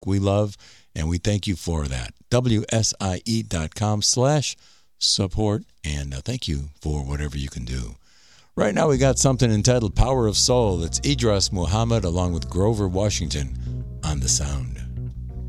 we love, and we thank you for that. WSIE.com/support, and thank you for whatever you can do. Right now we got something entitled Power of Soul. It's Idris Muhammad along with Grover Washington on the sound.